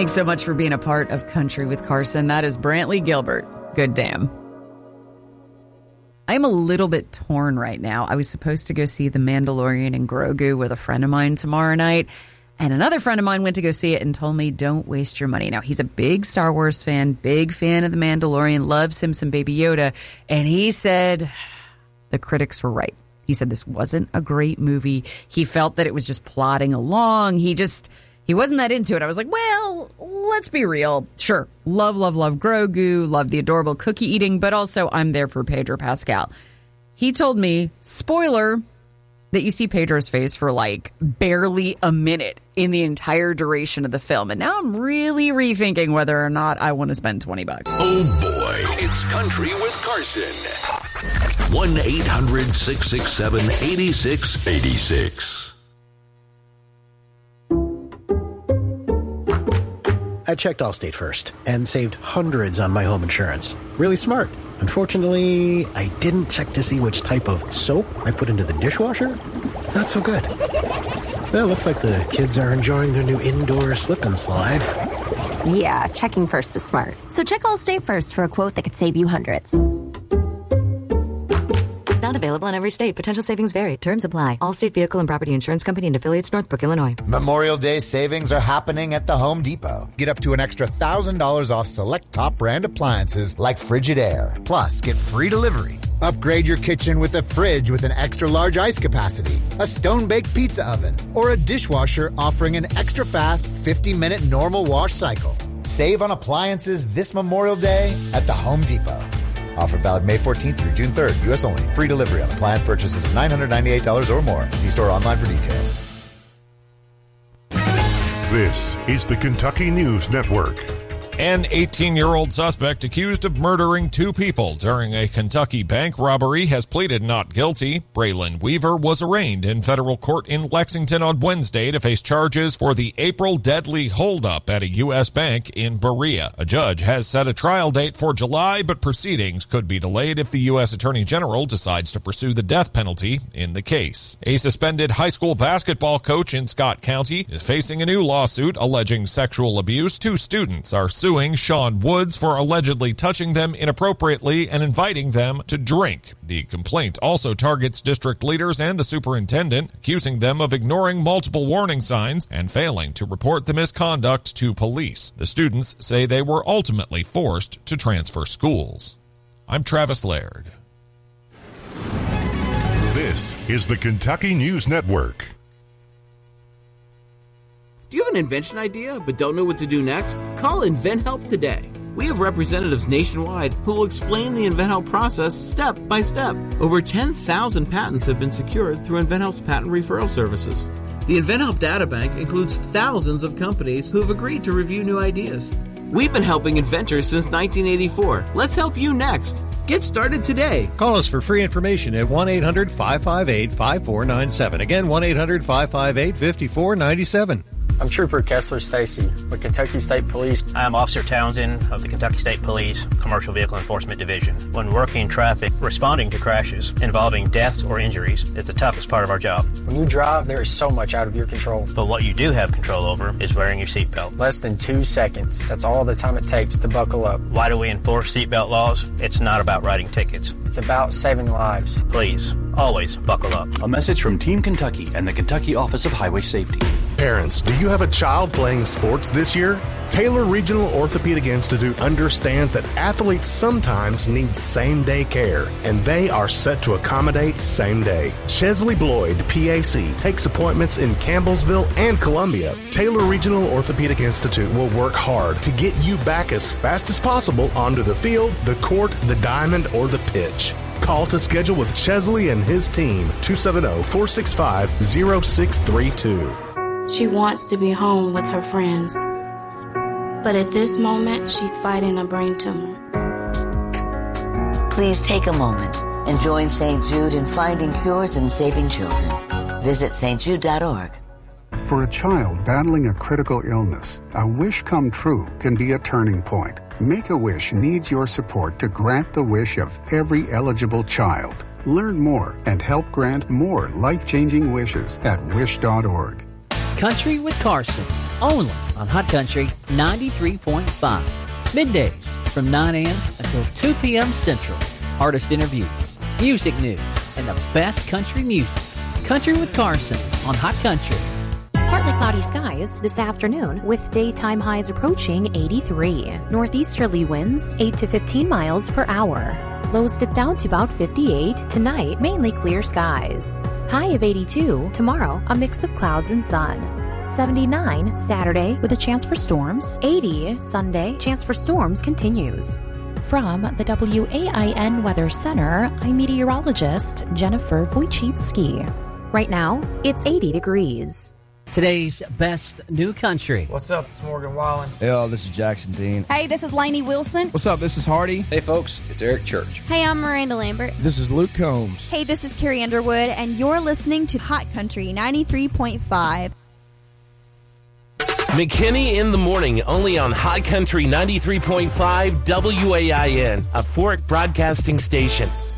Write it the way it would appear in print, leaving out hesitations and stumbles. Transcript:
Thanks so much for being a part of Country with Carson. That is Brantley Gilbert. Good damn. I'm a little bit torn right now. I was supposed to go see The Mandalorian and Grogu with a friend of mine tomorrow night, and another friend of mine went to go see it and told me, don't waste your money. Now, he's a big Star Wars fan, big fan of The Mandalorian, loves him some Baby Yoda, and he said the critics were right. He said this wasn't a great movie. He felt that it was just plodding along. He wasn't that into it. I was like, well, let's be real. Sure, love Grogu, love the adorable cookie eating, but also I'm there for Pedro Pascal. He told me, spoiler, that you see Pedro's face for like barely a minute in the entire duration of the film. And now I'm really rethinking whether or not I want to spend $20. Oh boy, it's Country with Carson. 1-800-667-8686. I checked Allstate first and saved hundreds on my home insurance. Really smart. Unfortunately, I didn't check to see which type of soap I put into the dishwasher. Not so good. Well, looks like the kids are enjoying their new indoor slip and slide. Yeah, checking first is smart. So check Allstate first for a quote that could save you hundreds. Not available in every state. Potential savings vary. Terms apply. Allstate Vehicle and Property Insurance Company and affiliates, Northbrook, Illinois. Memorial Day savings are happening at the Home Depot. Get up to an extra $1,000 off select top brand appliances like Frigidaire. Plus, get free delivery. Upgrade your kitchen with a fridge with an extra large ice capacity, a stone-baked pizza oven, or a dishwasher offering an extra fast 50-minute normal wash cycle. Save on appliances this Memorial Day at the Home Depot. Offer valid May 14th through June 3rd. U.S. only. Free delivery on appliance purchases of $998 or more. See store online for details. This is the Kentucky News Network. An 18-year-old suspect accused of murdering two people during a Kentucky bank robbery has pleaded not guilty. Braylon Weaver was arraigned in federal court in Lexington on Wednesday to face charges for the April deadly holdup at a U.S. bank in Berea. A judge has set a trial date for July, but proceedings could be delayed if the U.S. Attorney General decides to pursue the death penalty in the case. A suspended high school basketball coach in Scott County is facing a new lawsuit alleging sexual abuse. Two students are suing Sean Woods for allegedly touching them inappropriately and inviting them to drink. The complaint also targets district leaders and the superintendent, accusing them of ignoring multiple warning signs and failing to report the misconduct to police. The students say they were ultimately forced to transfer schools. I'm Travis Laird. This is the Kentucky News Network. Do you have an invention idea but don't know what to do next? Call InventHelp today. We have representatives nationwide who will explain the InventHelp process step by step. Over 10,000 patents have been secured through InventHelp's patent referral services. The InventHelp Databank includes thousands of companies who have agreed to review new ideas. We've been helping inventors since 1984. Let's help you next. Get started today. Call us for free information at 1-800-558-5497. Again, 1-800-558-5497. I'm Trooper Kessler Stacy with Kentucky State Police. I'm Officer Townsend of the Kentucky State Police Commercial Vehicle Enforcement Division. When working in traffic, responding to crashes involving deaths or injuries is the toughest part of our job. When you drive, there is so much out of your control. But what you do have control over is wearing your seatbelt. Less than 2 seconds. That's all the time it takes to buckle up. Why do we enforce seatbelt laws? It's not about writing tickets. It's about saving lives. Please, always buckle up. A message from Team Kentucky and the Kentucky Office of Highway Safety. Parents, do you have a child playing sports this year? Taylor Regional Orthopedic Institute understands that athletes sometimes need same-day care, and they are set to accommodate same day. Chesley Bloyd, PAC, takes appointments in Campbellsville and Columbia. Taylor Regional Orthopedic Institute will work hard to get you back as fast as possible onto the field, the court, the diamond, or the pitch. Call to schedule with Chesley and his team, 270-465-0632. She wants to be home with her friends. But at this moment, she's fighting a brain tumor. Please take a moment and join St. Jude in finding cures and saving children. Visit stjude.org. For a child battling a critical illness, a wish come true can be a turning point. Make-A-Wish needs your support to grant the wish of every eligible child. Learn more and help grant more life-changing wishes at wish.org. Country with Carson, only on Hot Country 93.5. Middays from 9 a.m. until 2 p.m. Central. Artist interviews, music news, and the best country music. Country with Carson on Hot Country. Partly cloudy skies this afternoon with daytime highs approaching 83. Northeasterly winds 8 to 15 miles per hour. Lows dip down to about 58. Tonight, mainly clear skies. High of 82. Tomorrow, a mix of clouds and sun. 79 Saturday with a chance for storms. 80 Sunday, chance for storms continues. From the WAIN Weather Center, I'm meteorologist Jennifer Wojcicki. Right now, it's 80 degrees. Today's best new country. What's up? It's Morgan Wallen. Hey, all, this is Jackson Dean. Hey, this is Lainey Wilson. What's up? This is Hardy. Hey, folks, it's Eric Church. Hey, I'm Miranda Lambert. This is Luke Combs. Hey, this is Carrie Underwood, and you're listening to Hot Country 93.5. McKinney in the Morning, only on High Country 93.5 WAIN, a Fork Broadcasting station.